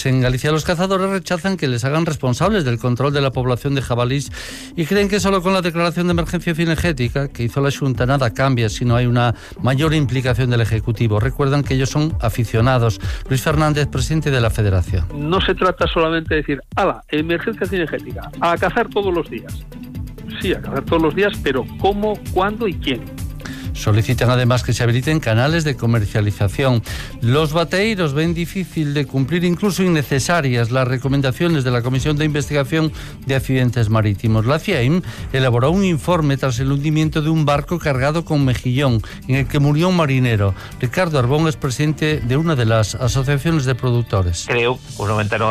Pues en Galicia los cazadores rechazan que les hagan responsables del control de la población de jabalís y creen que solo con la declaración de emergencia cinegética que hizo la Xunta nada cambia si no hay una mayor implicación del Ejecutivo. Recuerdan que ellos son aficionados. Luis Fernández, presidente de la Federación. No se trata solamente de decir, ¡hala, emergencia cinegética! A cazar todos los días. Sí, a cazar todos los días, pero ¿cómo, cuándo y quién? Solicitan además que se habiliten canales de comercialización. Los bateeiros ven difícil de cumplir, incluso innecesarias, las recomendaciones de la Comisión de Investigación de Accidentes Marítimos. La CIEM elaboró un informe tras el hundimiento de un barco cargado con mejillón, en el que murió un marinero. Ricardo Arbón es presidente de una de las asociaciones de productores. Creo que el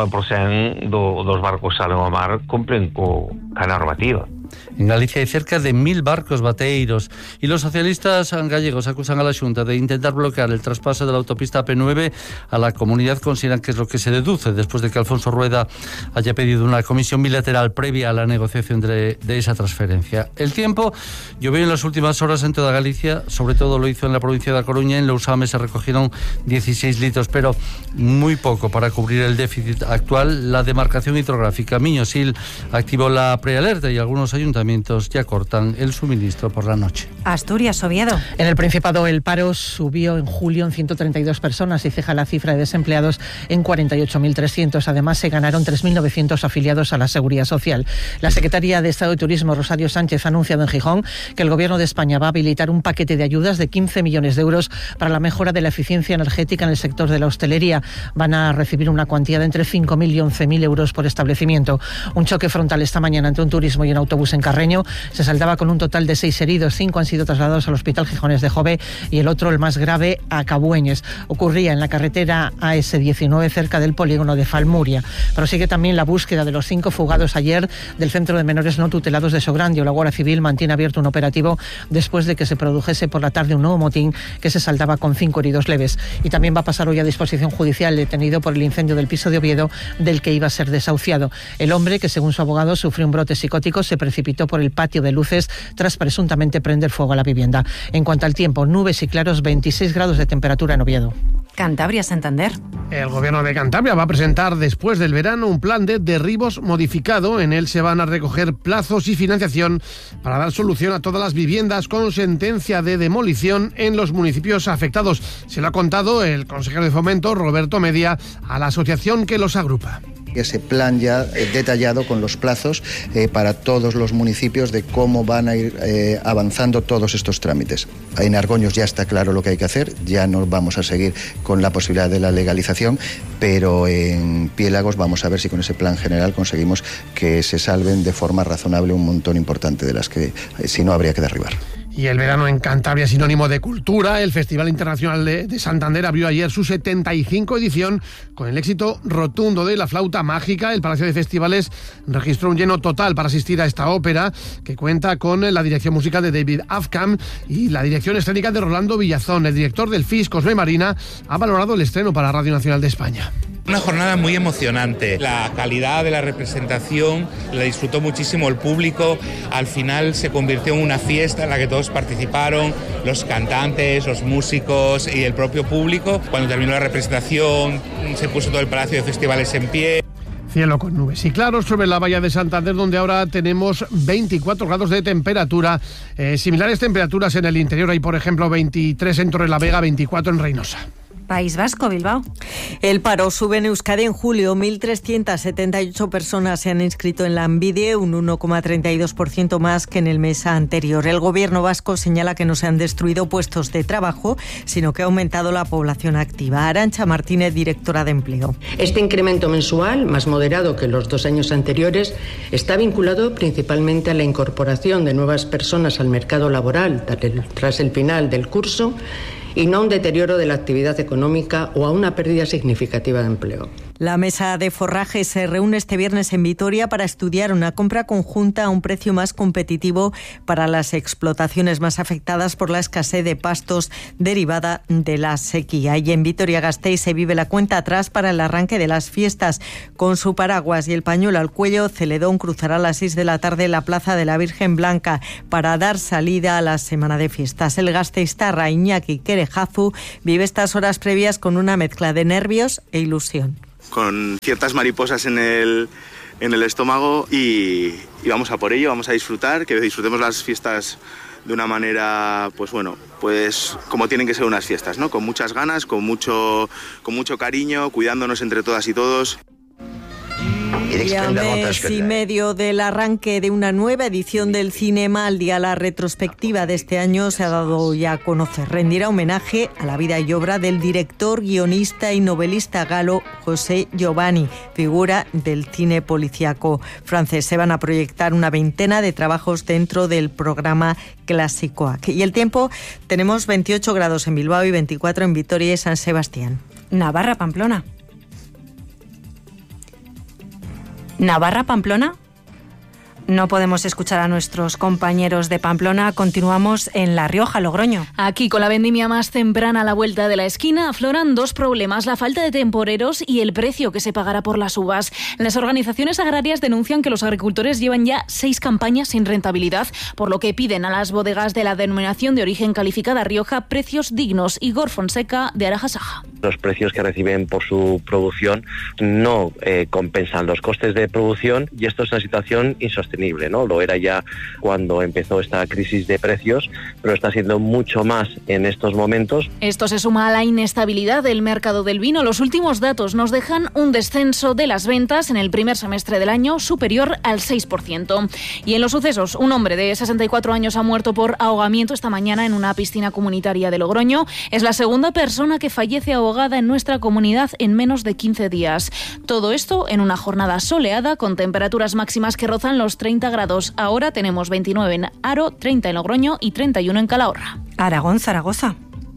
99% dos barcos salen ao mar cumplen ca normativa. En Galicia hay cerca de 1.000 barcos bateeiros y los socialistas gallegos acusan a la Xunta de intentar bloquear el traspaso de la autopista AP9 a la comunidad. Consideran que es lo que se deduce después de que Alfonso Rueda haya pedido una comisión bilateral previa a la negociación de esa transferencia. El tiempo llovió en las últimas horas en toda Galicia, sobre todo lo hizo en la provincia de A Coruña. En Lousame se recogieron 16 litros, pero muy poco para cubrir el déficit actual. La demarcación hidrográfica Miño-Sil activó la prealerta y algunos ayuntamientos ya cortan el suministro por la noche. Asturias, Oviedo. En el Principado el paro subió en julio en 132 personas y ceja la cifra de desempleados en 48.300. Además, se ganaron 3.900 afiliados a la Seguridad Social. La secretaria de Estado de Turismo, Rosario Sánchez, ha anunciado en Gijón que el Gobierno de España va a habilitar un paquete de ayudas de 15 millones de euros para la mejora de la eficiencia energética en el sector de la hostelería. Van a recibir una cuantía de entre 5.000 y 11.000 euros por establecimiento. Un choque frontal esta mañana entre un turismo y un autobús en Carreño se saldaba con un total de 6 heridos. 5 han sido trasladados al Hospital Gijones de Jove y el otro, el más grave, a Cabueñes. Ocurría en la carretera AS19 cerca del polígono de Falmuria. Prosigue también la búsqueda de los 5 fugados ayer del Centro de Menores No Tutelados de Sograndio. La Guardia Civil mantiene abierto un operativo después de que se produjese por la tarde un nuevo motín que se saldaba con 5 heridos leves. Y también va a pasar hoy a disposición judicial detenido por el incendio del piso de Oviedo del que iba a ser desahuciado. El hombre, que según su abogado sufrió un brote psicótico, se precipitó por el patio de luces tras presuntamente prender fuego a la vivienda. En cuanto al tiempo, nubes y claros, 26 grados de temperatura en Oviedo. Cantabria, Santander. El Gobierno de Cantabria va a presentar después del verano un plan de derribos modificado. En él se van a recoger plazos y financiación para dar solución a todas las viviendas con sentencia de demolición en los municipios afectados. Se lo ha contado el consejero de Fomento, Roberto Media, a la asociación que los agrupa. Ese plan ya detallado con los plazos para todos los municipios de cómo van a ir avanzando todos estos trámites. En Argoños ya está claro lo que hay que hacer, ya no vamos a seguir con la posibilidad de la legalización, pero en Piélagos vamos a ver si con ese plan general conseguimos que se salven de forma razonable un montón importante de las que si no habría que derribar. Y el verano en Cantabria es sinónimo de cultura. El Festival Internacional de Santander abrió ayer su 75 edición con el éxito rotundo de La Flauta Mágica. El Palacio de Festivales registró un lleno total para asistir a esta ópera, que cuenta con la dirección musical de David Afkam y la dirección escénica de Rolando Villazón. El director del FIS, Cosme Marina, ha valorado el estreno para Radio Nacional de España. Una jornada muy emocionante. La calidad de la representación la disfrutó muchísimo el público. Al final se convirtió en una fiesta en la que todos participaron, los cantantes, los músicos y el propio público. Cuando terminó la representación se puso todo el Palacio de Festivales en pie. Cielo con nubes y claros sobre la bahía de Santander, donde ahora tenemos 24 grados de temperatura. Similares temperaturas en el interior. Hay, por ejemplo, 23 en Torrelavega, 24 en Reynosa. País Vasco, Bilbao. El paro sube en Euskadi en julio. 1.378 personas se han inscrito en Lanbide, un 1,32% más que en el mes anterior. El gobierno vasco señala que no se han destruido puestos de trabajo, sino que ha aumentado la población activa. Arantxa Martínez, directora de Empleo. Este incremento mensual, más moderado que los 2 años anteriores, está vinculado principalmente a la incorporación de nuevas personas al mercado laboral tras el final del curso y no a un deterioro de la actividad económica o a una pérdida significativa de empleo. La mesa de forraje se reúne este viernes en Vitoria para estudiar una compra conjunta a un precio más competitivo para las explotaciones más afectadas por la escasez de pastos derivada de la sequía. Y en Vitoria-Gasteiz se vive la cuenta atrás para el arranque de las fiestas. Con su paraguas y el pañuelo al cuello, Celedón cruzará a las 6 de la tarde la Plaza de la Virgen Blanca para dar salida a la semana de fiestas. El gasteiztarra Iñaki Kerejazu vive estas horas previas con una mezcla de nervios e ilusión. con ciertas mariposas en el estómago y vamos a por ello, vamos a disfrutar, que disfrutemos las fiestas de una manera, pues como tienen que ser unas fiestas, ¿no? Con muchas ganas, con mucho cariño, cuidándonos entre todas y todos. Y a mes y medio del arranque de una nueva edición del Cinema al Día, la retrospectiva de este año se ha dado ya a conocer. Rendirá homenaje a la vida y obra del director, guionista y novelista galo José Giovanni, figura del cine policíaco francés. Se van a proyectar una veintena de trabajos dentro del programa Clásicoac. Y el tiempo, tenemos 28 grados en Bilbao y 24 en Vitoria y San Sebastián. Navarra, Pamplona. Navarra, Pamplona. No podemos escuchar a nuestros compañeros de Pamplona. Continuamos en La Rioja, Logroño. Aquí, con la vendimia más temprana a la vuelta de la esquina, afloran dos problemas: la falta de temporeros y el precio que se pagará por las uvas. Las organizaciones agrarias denuncian que los agricultores llevan ya 6 campañas sin rentabilidad, por lo que piden a las bodegas de la denominación de origen calificada Rioja precios dignos. Igor Fonseca, de Arajasaja. Los precios que reciben por su producción no compensan los costes de producción y esto es una situación insostenible, ¿no? Lo era ya cuando empezó esta crisis de precios, pero está siendo mucho más en estos momentos. Esto se suma a la inestabilidad del mercado del vino. Los últimos datos nos dejan un descenso de las ventas en el primer semestre del año superior al 6%. Y en los sucesos, un hombre de 64 años ha muerto por ahogamiento esta mañana en una piscina comunitaria de Logroño. Es la segunda persona que fallece ahogada en nuestra comunidad en menos de 15 días. Todo esto en una jornada soleada con temperaturas máximas que rozan los 30 grados. Ahora tenemos 29 en Haro, 30 en Logroño y 31 en Calahorra. Aragón, Zaragoza.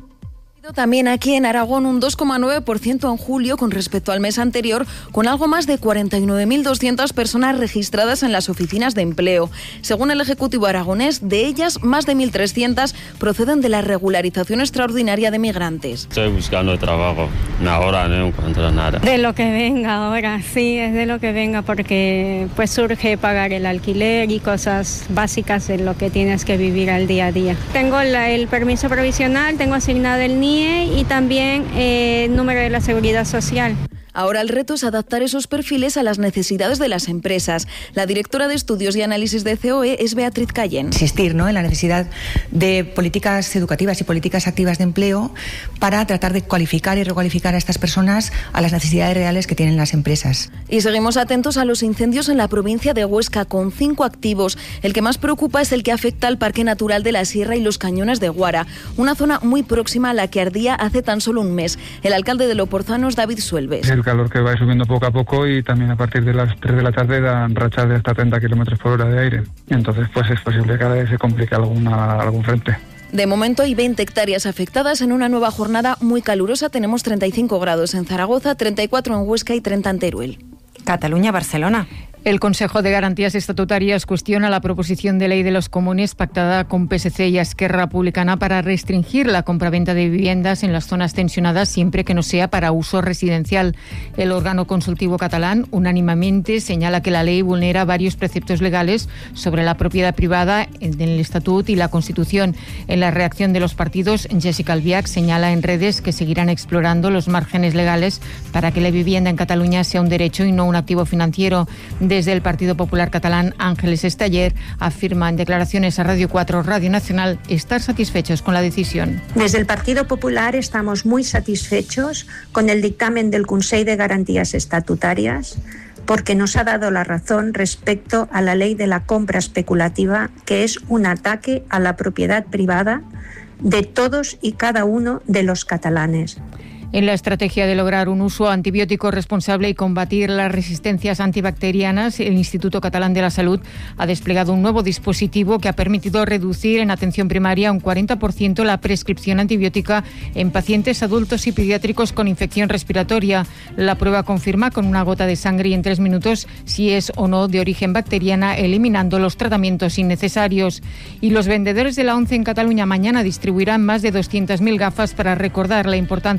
También aquí en Aragón un 2,9% en julio con respecto al mes anterior, con algo más de 49.200 personas registradas en las oficinas de empleo. Según el Ejecutivo aragonés, de ellas más de 1.300 proceden de la regularización extraordinaria de migrantes. Estoy buscando trabajo, ahora no encuentro nada. De lo que venga ahora, sí, es de lo que venga, porque pues surge pagar el alquiler y cosas básicas de lo que tienes que vivir al día a día. Tengo el permiso provisional, tengo asignado el NIE y también el número de la Seguridad Social. Ahora el reto es adaptar esos perfiles a las necesidades de las empresas. La directora de Estudios y Análisis de COE es Beatriz Cayén. Insistir, ¿no?, en la necesidad de políticas educativas y políticas activas de empleo para tratar de cualificar y recualificar a estas personas a las necesidades reales que tienen las empresas. Y seguimos atentos a los incendios en la provincia de Huesca, con 5 activos. El que más preocupa es el que afecta al Parque Natural de la Sierra y los Cañones de Guara, una zona muy próxima a la que ardía hace tan solo un mes. El alcalde de Loporzano es David Suelves. El calor que va subiendo poco a poco y también a partir de las 3 de la tarde dan rachas de hasta 30 kilómetros por hora de aire. Entonces pues es posible que cada vez se complique algún frente. De momento hay 20 hectáreas afectadas. En una nueva jornada muy calurosa tenemos 35 grados en Zaragoza, 34 en Huesca y 30 en Teruel. Cataluña, Barcelona. El Consejo de Garantías Estatutarias cuestiona la proposición de ley de los comunes pactada con PSC y Esquerra Republicana para restringir la compraventa de viviendas en las zonas tensionadas siempre que no sea para uso residencial. El órgano consultivo catalán unánimemente señala que la ley vulnera varios preceptos legales sobre la propiedad privada en el Estatut y la Constitución. En la reacción de los partidos, Jessica Albiach señala en redes que seguirán explorando los márgenes legales para que la vivienda en Cataluña sea un derecho y no un activo financiero. Desde el Partido Popular Catalán, Ángeles Esteller afirma en declaraciones a Radio 4, Radio Nacional, estar satisfechos con la decisión. Desde el Partido Popular estamos muy satisfechos con el dictamen del Consell de Garantías Estatutarias, porque nos ha dado la razón respecto a la ley de la compra especulativa, que es un ataque a la propiedad privada de todos y cada uno de los catalanes. En la estrategia de lograr un uso antibiótico responsable y combatir las resistencias antibacterianas, el Instituto Catalán de la Salud ha desplegado un nuevo dispositivo que ha permitido reducir en atención primaria un 40% la prescripción antibiótica en pacientes adultos y pediátricos con infección respiratoria. La prueba confirma con una gota de sangre y en 3 minutos si es o no de origen bacteriana, eliminando los tratamientos innecesarios. Y los vendedores de la ONCE en Cataluña mañana distribuirán más de 200.000 gafas para recordar la importancia de una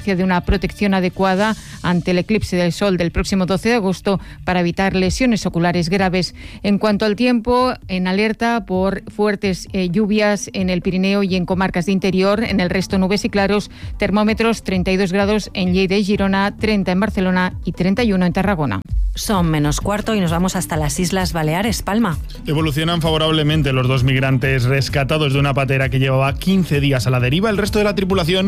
protección adecuada ante el eclipse del sol del próximo 12 de agosto para evitar lesiones oculares graves. En cuanto al tiempo, en alerta por fuertes lluvias en el Pirineo y en comarcas de interior. En el resto, nubes y claros. Termómetros 32 grados en Lleida y Girona, 30 en Barcelona y 31 en Tarragona. Son -4 y nos vamos hasta las Islas Baleares. Palma. Evolucionan favorablemente los 2 migrantes rescatados de una patera que llevaba 15 días a la deriva. El resto de la tripulación,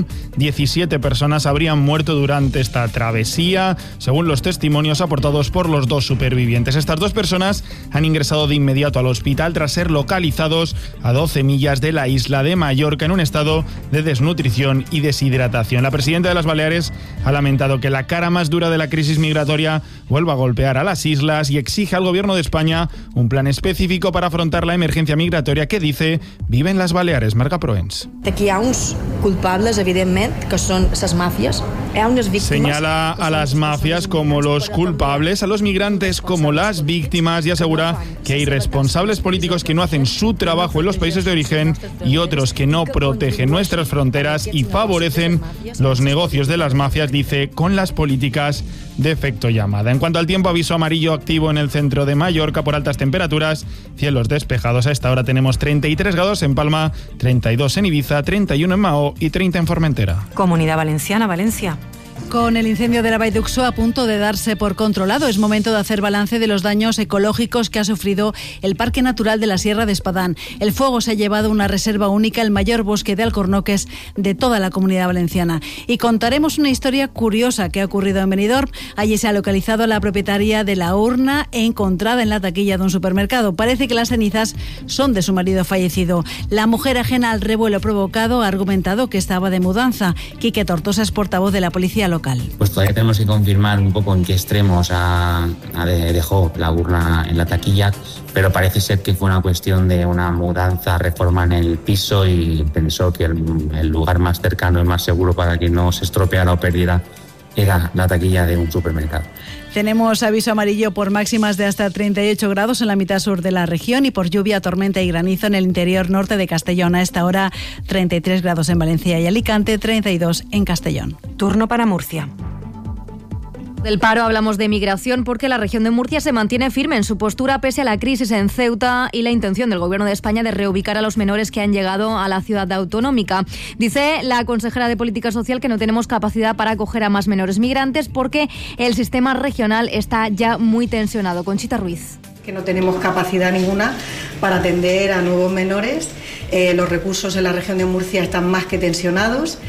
17 personas, habrían muerto durante esta travesía, según los testimonios aportados por los 2 supervivientes. Estas 2 personas han ingresado de inmediato al hospital tras ser localizados a 12 millas de la isla de Mallorca en un estado de desnutrición y deshidratación. La presidenta de las Baleares ha lamentado que la cara más dura de la crisis migratoria vuelva a golpear a las islas y exige al gobierno de España un plan específico para afrontar la emergencia migratoria que, dice, vive en las Baleares. Marga Proens. Aquí hi ha uns culpables, evidentment, que són les màfies. Hi ha unes víctimes. Señala a las mafias como los culpables, a los migrantes como las víctimas y asegura que hay responsables políticos que no hacen su trabajo en los países de origen y otros que no protegen nuestras fronteras y favorecen los negocios de las mafias, dice, con las políticas de efecto llamada. En cuanto al tiempo, aviso amarillo activo en el centro de Mallorca por altas temperaturas, cielos despejados. A esta hora tenemos 33 grados en Palma, 32 en Ibiza, 31 en Mahó y 30 en Formentera. Comunidad Valenciana, Valencia. Con el incendio de la Vall d'Uxó a punto de darse por controlado, es momento de hacer balance de los daños ecológicos que ha sufrido el Parque Natural de la Sierra de Espadán. El fuego se ha llevado una reserva única, el mayor bosque de alcornoques de toda la Comunidad Valenciana. Y contaremos una historia curiosa que ha ocurrido en Benidorm. Allí se ha localizado a la propietaria de la urna encontrada en la taquilla de un supermercado. Parece que las cenizas son de su marido fallecido. La mujer, ajena al revuelo provocado, ha argumentado que estaba de mudanza. Quique Tortosa es portavoz de la policía local. Pues todavía tenemos que confirmar un poco en qué extremos dejó la urna en la taquilla, pero parece ser que fue una cuestión de una mudanza, reforma en el piso y pensó que el lugar más cercano y más seguro para que no se estropeara o perdiera era la taquilla de un supermercado. Tenemos aviso amarillo por máximas de hasta 38 grados en la mitad sur de la región y por lluvia, tormenta y granizo en el interior norte de Castellón. A esta hora 33 grados en Valencia y Alicante, 32 en Castellón. Turno para Murcia. Del paro hablamos de migración porque la región de Murcia se mantiene firme en su postura pese a la crisis en Ceuta y la intención del Gobierno de España de reubicar a los menores que han llegado a la ciudad autonómica. Dice la consejera de Política Social que no tenemos capacidad para acoger a más menores migrantes porque el sistema regional está ya muy tensionado. Conchita Ruiz. Que no tenemos capacidad ninguna para atender a nuevos menores. Los recursos en la región de Murcia están más que tensionados.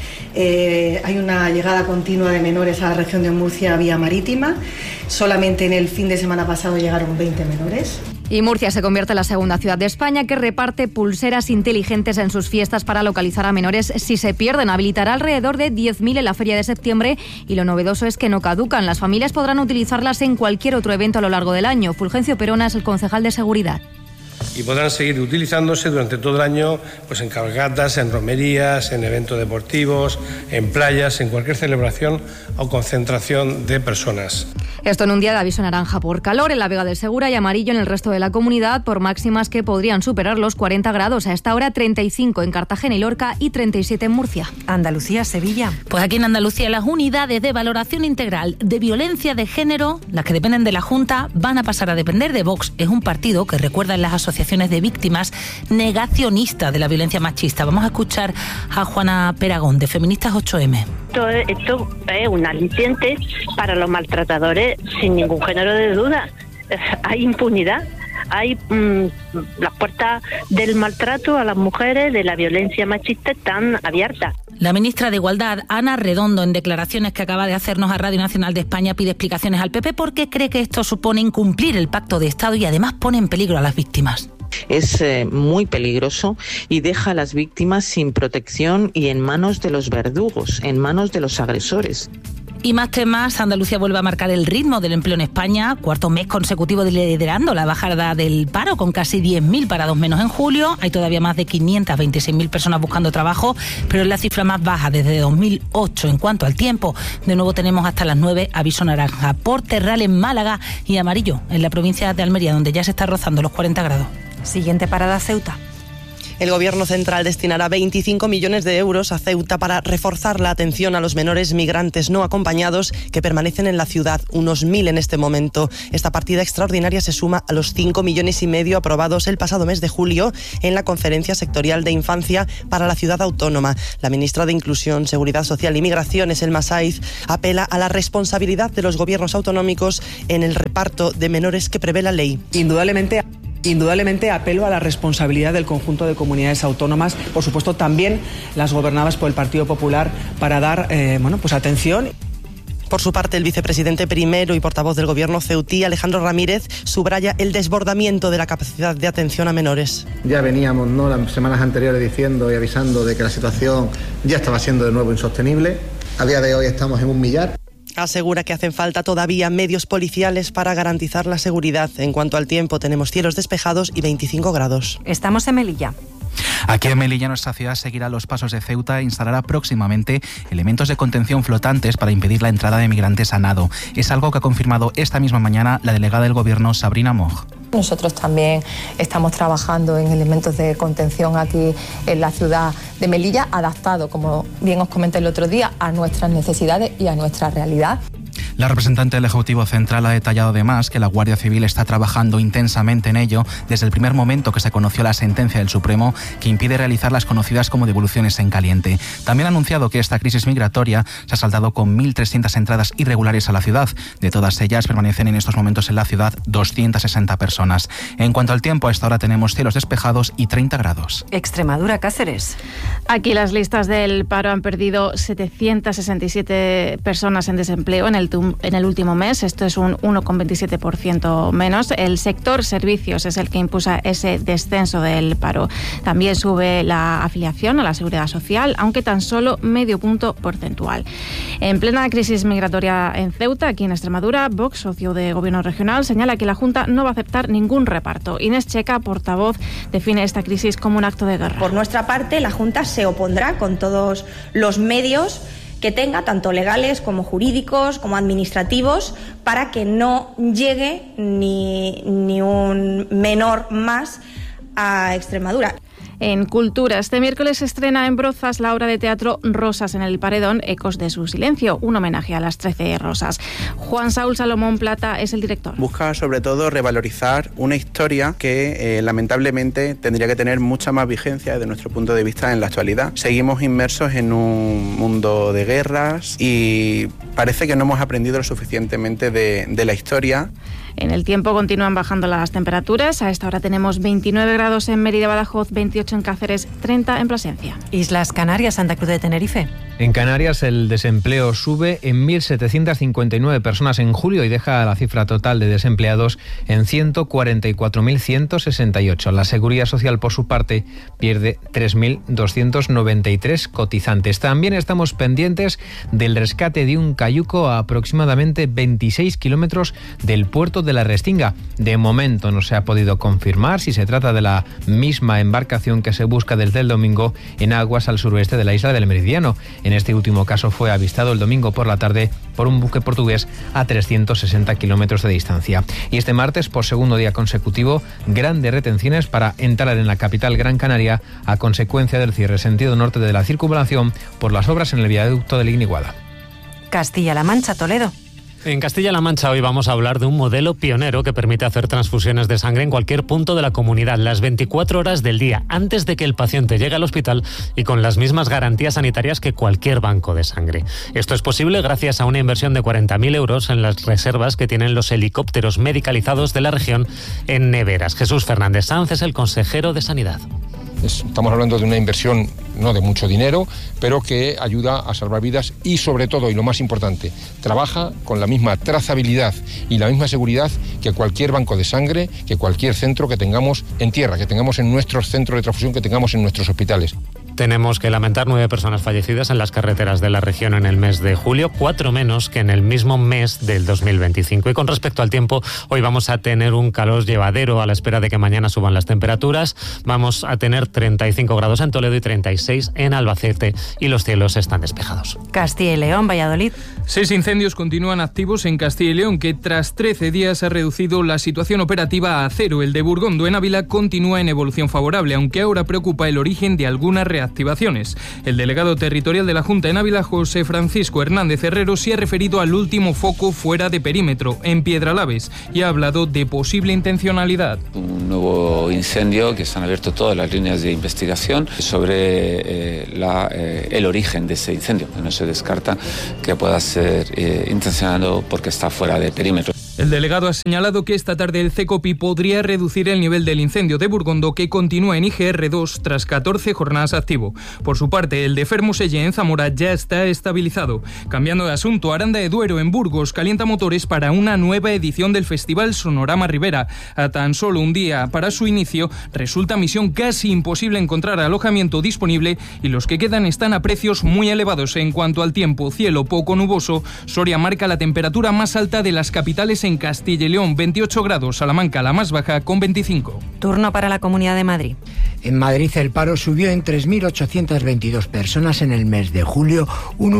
Hay una llegada continua de menores a la región de Murcia vía marítima. Solamente en el fin de semana pasado llegaron 20 menores. Y Murcia se convierte en la segunda ciudad de España que reparte pulseras inteligentes en sus fiestas para localizar a menores si se pierden. Habilitará alrededor de 10.000 en la feria de septiembre y lo novedoso es que no caducan. Las familias podrán utilizarlas en cualquier otro evento a lo largo del año. Fulgencio Perona es el concejal de Seguridad. Y podrán seguir utilizándose durante todo el año pues en cabalgatas, en romerías, en eventos deportivos, en playas, en cualquier celebración o concentración de personas. Esto en un día de aviso naranja por calor en la Vega del Segura y amarillo en el resto de la comunidad por máximas que podrían superar los 40 grados. A esta hora 35 en Cartagena y Lorca y 37 en Murcia. Andalucía, Sevilla. Pues aquí en Andalucía las unidades de valoración integral de violencia de género, las que dependen de la Junta, van a pasar a depender de Vox. Es un partido que recuerda en las asociaciones de víctimas negacionistas de la violencia machista. Vamos a escuchar a Juana Peragón de Feministas 8M. Esto es un aliciente para los maltratadores sin ningún género de duda. Hay impunidad, hay las puertas del maltrato a las mujeres, de la violencia machista están abiertas. La ministra de Igualdad, Ana Redondo, en declaraciones que acaba de hacernos a Radio Nacional de España, pide explicaciones al PP porque cree que esto supone incumplir el pacto de Estado y además pone en peligro a las víctimas. Es muy peligroso y deja a las víctimas sin protección y en manos de los verdugos, en manos de los agresores. Y más temas, Andalucía vuelve a marcar el ritmo del empleo en España, cuarto mes consecutivo liderando la bajada del paro con casi 10.000 parados menos en julio. Hay todavía más de 526.000 personas buscando trabajo, pero es la cifra más baja desde 2008. En cuanto al tiempo, de nuevo tenemos hasta las 9 aviso naranja por terral en Málaga y amarillo en la provincia de Almería, donde ya se está rozando los 40 grados. Siguiente parada, Ceuta. El Gobierno central destinará 25 millones de euros a Ceuta para reforzar la atención a los menores migrantes no acompañados que permanecen en la ciudad, unos 1.000 en este momento. Esta partida extraordinaria se suma a los 5,5 millones aprobados el pasado mes de julio en la Conferencia Sectorial de Infancia para la Ciudad Autónoma. La ministra de Inclusión, Seguridad Social y Migraciones, Elma Saiz, apela a la responsabilidad de los gobiernos autonómicos en el reparto de menores que prevé la ley. Indudablemente apelo a la responsabilidad del conjunto de comunidades autónomas, por supuesto también las gobernadas por el Partido Popular, para dar atención. Por su parte, el vicepresidente primero y portavoz del Gobierno ceutí, Alejandro Ramírez, subraya el desbordamiento de la capacidad de atención a menores. Ya veníamos las semanas anteriores diciendo y avisando de que la situación ya estaba siendo de nuevo insostenible. A día de hoy estamos en 1 millar. Asegura que hacen falta todavía medios policiales para garantizar la seguridad. En cuanto al tiempo, tenemos cielos despejados y 25 grados. Estamos en Melilla. Aquí en Melilla, nuestra ciudad seguirá los pasos de Ceuta e instalará próximamente elementos de contención flotantes para impedir la entrada de migrantes a nado. Es algo que ha confirmado esta misma mañana la delegada del Gobierno, Sabrina Moj. Nosotros también estamos trabajando en elementos de contención aquí en la ciudad de Melilla, adaptado, como bien os comenté el otro día, a nuestras necesidades y a nuestra realidad. La representante del Ejecutivo Central ha detallado además que la Guardia Civil está trabajando intensamente en ello desde el primer momento que se conoció la sentencia del Supremo que impide realizar las conocidas como devoluciones en caliente. También ha anunciado que esta crisis migratoria se ha saldado con 1.300 entradas irregulares a la ciudad. De todas ellas permanecen en estos momentos en la ciudad 260 personas. En cuanto al tiempo, a esta hora tenemos cielos despejados y 30 grados. Extremadura, Cáceres. Aquí las listas del paro han perdido 767 personas en desempleo en el último mes. Esto es un 1,27% menos. El sector servicios es el que impulsa ese descenso del paro. También sube la afiliación a la Seguridad Social, aunque tan solo medio punto porcentual. En plena crisis migratoria en Ceuta, aquí en Extremadura, Vox, socio de Gobierno regional, señala que la Junta no va a aceptar ningún reparto. Inés Checa, portavoz, define esta crisis como un acto de guerra. Por nuestra parte, la Junta se opondrá con todos los medios que tenga, tanto legales como jurídicos, como administrativos, para que no llegue ni un menor más a Extremadura. En Cultura, este miércoles se estrena en Brozas la obra de teatro Rosas en el Paredón, Ecos de su silencio, un homenaje a las 13 rosas. Juan Saúl Salomón Plata es el director. Busca sobre todo revalorizar una historia que lamentablemente tendría que tener mucha más vigencia desde nuestro punto de vista en la actualidad. Seguimos inmersos en un mundo de guerras y parece que no hemos aprendido lo suficientemente de la historia. En el tiempo continúan bajando las temperaturas. A esta hora tenemos 29 grados en Mérida, Badajoz, 28 en Cáceres, 30 en Plasencia. Islas Canarias, Santa Cruz de Tenerife. En Canarias el desempleo sube en 1.759 personas en julio y deja la cifra total de desempleados en 144.168. La Seguridad Social, por su parte, pierde 3.293 cotizantes. También estamos pendientes del rescate de un cayuco a aproximadamente 26 kilómetros del puerto de la Restinga. De momento no se ha podido confirmar si se trata de la misma embarcación que se busca desde el domingo en aguas al suroeste de la isla del Meridiano. En este último caso fue avistado el domingo por la tarde por un buque portugués a 360 kilómetros de distancia. Y este martes, por segundo día consecutivo, grandes retenciones para entrar en la capital Gran Canaria a consecuencia del cierre sentido norte de la circunvalación por las obras en el viaducto de Ligniguada. Castilla-La Mancha, Toledo. En Castilla-La Mancha hoy vamos a hablar de un modelo pionero que permite hacer transfusiones de sangre en cualquier punto de la comunidad, las 24 horas del día, antes de que el paciente llegue al hospital y con las mismas garantías sanitarias que cualquier banco de sangre. Esto es posible gracias a una inversión de 40.000 euros en las reservas que tienen los helicópteros medicalizados de la región en neveras. Jesús Fernández Sanz es el consejero de Sanidad. Estamos hablando de una inversión no de mucho dinero, pero que ayuda a salvar vidas y sobre todo, y lo más importante, trabaja con la misma trazabilidad y la misma seguridad que cualquier banco de sangre, que cualquier centro que tengamos en tierra, que tengamos en nuestros centros de transfusión, que tengamos en nuestros hospitales. Tenemos que lamentar 9 personas fallecidas en las carreteras de la región en el mes de julio, 4 menos que en el mismo mes del 2025. Y con respecto al tiempo, hoy vamos a tener un calor llevadero a la espera de que mañana suban las temperaturas. Vamos a tener 35 grados en Toledo y 36 en Albacete y los cielos están despejados. Castilla y León, Valladolid. 6 incendios continúan activos en Castilla y León, que tras 13 días ha reducido la situación operativa a 0. El de Burgondo en Ávila continúa en evolución favorable, aunque ahora preocupa el origen de algunas reactivaciones. El delegado territorial de la Junta en Ávila, José Francisco Hernández Herrero, se ha referido al último foco fuera de perímetro, en Piedralaves, y ha hablado de posible intencionalidad. Un nuevo incendio que se han abierto todas las líneas de investigación sobre el origen de ese incendio. No se descarta que pueda ser intencionado porque está fuera de perímetro. El delegado ha señalado que esta tarde el CECOPI podría reducir el nivel del incendio de Burgondo, que continúa en IGR2 tras 14 jornadas activo. Por su parte, el de Fermoselle en Zamora ya está estabilizado. Cambiando de asunto, Aranda de Duero en Burgos calienta motores para una nueva edición del Festival Sonorama Ribera. A tan solo un día para su inicio, resulta misión casi imposible encontrar alojamiento disponible y los que quedan están a precios muy elevados. En cuanto al tiempo, cielo poco nuboso, Soria marca la temperatura más alta de las capitales en Castilla y León, 28 grados, Salamanca la más baja con 25. Turno para la Comunidad de Madrid. En Madrid el paro subió en 3.822 personas en el mes de julio, un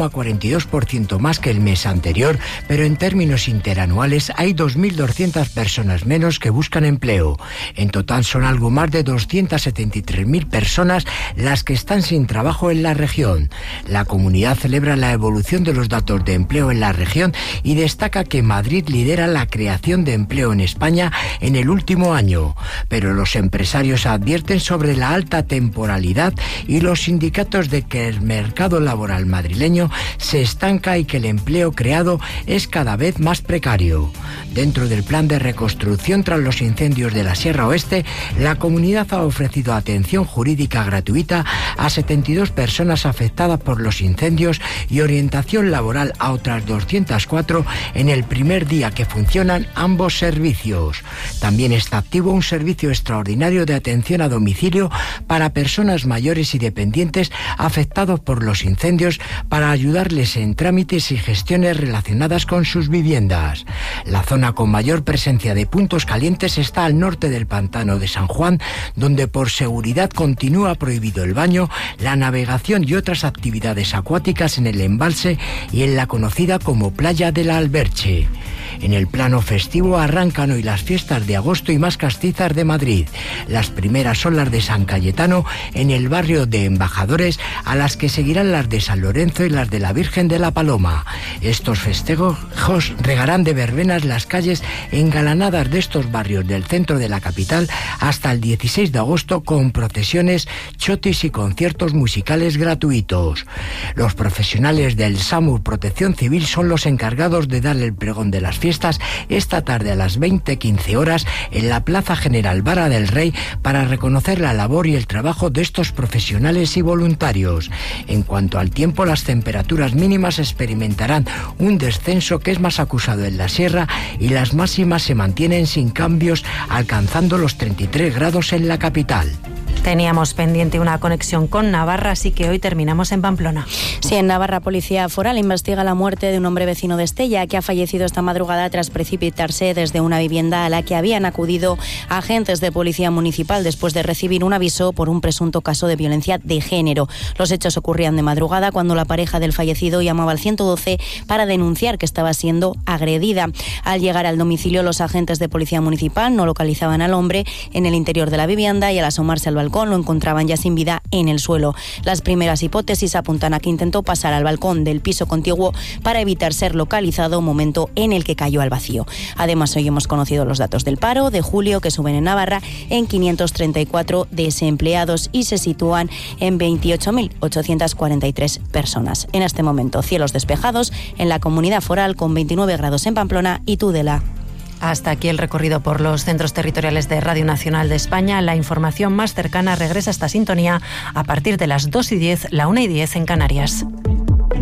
1,42% más que el mes anterior, pero en términos interanuales hay 2.200 personas menos que buscan empleo. En total son algo más de 273.000 personas las que están sin trabajo en la región. La comunidad celebra la evolución de los datos de empleo en la región y destaca que Madrid lidera la creación de empleo en España en el último año. Pero los empresarios advierten sobre la alta temporalidad y los sindicatos de que el mercado laboral madrileño se estanca y que el empleo creado es cada vez más precario. Dentro del plan de reconstrucción tras los incendios de la Sierra Oeste, la comunidad ha ofrecido atención jurídica gratuita a 72 personas afectadas por los incendios y orientación laboral a otras 204 en el primer día que funcionan ambos servicios. También está activo un servicio extraordinario de atención a domicilio para personas mayores y dependientes afectados por los incendios para ayudarles en trámites y gestiones relacionadas con sus viviendas. La zona con mayor presencia de puntos calientes está al norte del pantano de San Juan, donde por seguridad continúa prohibido el baño, la navegación y otras actividades acuáticas en el embalse y en la conocida como Playa de la Alberche. En el plano festivo arrancan hoy las fiestas de agosto y más castizas de Madrid. Las primeras son las de San Cayetano en el barrio de Embajadores, a las que seguirán las de San Lorenzo y las de la Virgen de la Paloma. Estos festejos regarán de verbenas las calles engalanadas de estos barrios del centro de la capital hasta el 16 de agosto con procesiones, chotis y conciertos musicales gratuitos. Los profesionales del SAMUR Protección Civil son los encargados de dar el pregón de las fiestas esta tarde a las 20:15 horas en la Plaza General Vara del Rey para reconocer la labor y el trabajo de estos profesionales y voluntarios. En cuanto al tiempo, las temperaturas mínimas experimentarán un descenso que es más acusado en la sierra y las máximas se mantienen sin cambios, alcanzando los 33 grados en la capital. Teníamos pendiente una conexión con Navarra, así que hoy terminamos en Pamplona. Sí, en Navarra, Policía Foral investiga la muerte de un hombre vecino de Estella que ha fallecido esta madrugada tras precipitarse desde una vivienda a la que habían acudido agentes de Policía Municipal después de recibir un aviso por un presunto caso de violencia de género. Los hechos ocurrían de madrugada cuando la pareja del fallecido llamaba al 112 para denunciar que estaba siendo agredida. Al llegar al domicilio, los agentes de Policía Municipal no localizaban al hombre en el interior de la vivienda y al asomarse al balcón lo encontraban ya sin vida en el suelo. Las primeras hipótesis apuntan a que intentó pasar al balcón del piso contiguo para evitar ser localizado, momento en el que cayó al vacío. Además, hoy hemos conocido los datos del paro de julio, que suben en Navarra en 534 desempleados y se sitúan en 28.843 personas. En este momento, cielos despejados en la Comunidad Foral con 29 grados en Pamplona y Tudela. Hasta aquí el recorrido por los centros territoriales de Radio Nacional de España. La información más cercana regresa a esta sintonía a partir de las 2:10, la 1:10 en Canarias.